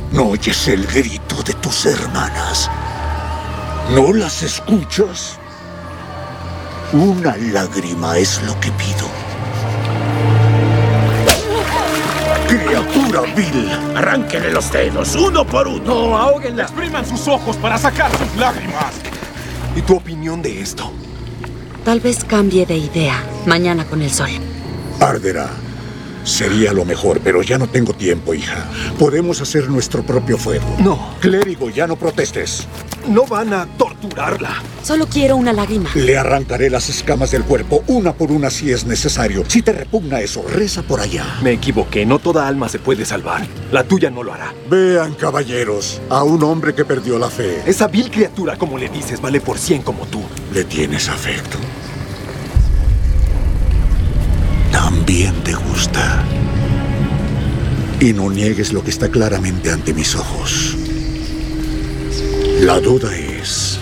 ¿No oyes el grito de tus hermanas? ¿No las escuchas? Una lágrima es lo que pido. ¡Criatura vil! Arránquenle los dedos, uno por uno. No, ahóguenla. Expriman sus ojos para sacar sus lágrimas. ¿Y tu opinión de esto? Tal vez cambie de idea mañana con el sol. Arderá. Sería lo mejor, pero ya no tengo tiempo, hija. Podemos hacer nuestro propio fuego. No. Clérigo, ya no protestes. No van a torturarla. Solo quiero una lágrima. Le arrancaré las escamas del cuerpo, una por una si es necesario. Si te repugna eso, reza por allá. Me equivoqué. No toda alma se puede salvar. La tuya no lo hará. Vean, caballeros, a un hombre que perdió la fe. Esa vil criatura, como le dices, vale por 100 como tú. ¿Le tienes afecto? También te gusta. Y no niegues lo que está claramente ante mis ojos. La duda es...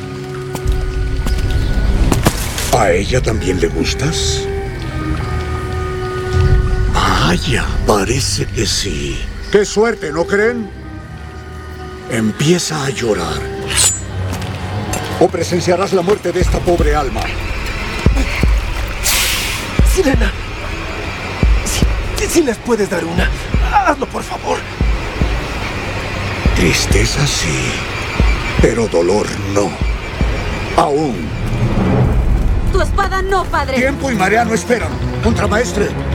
¿a ella también le gustas? Vaya, parece que sí. ¡Qué suerte!, ¿no creen? Empieza a llorar. O presenciarás la muerte de esta pobre alma. Sirena, si les puedes dar una, hazlo por favor. Tristeza sí, pero dolor no. Aún. ¡Tu espada no, padre! Tiempo y marea no esperan. Contramaestre,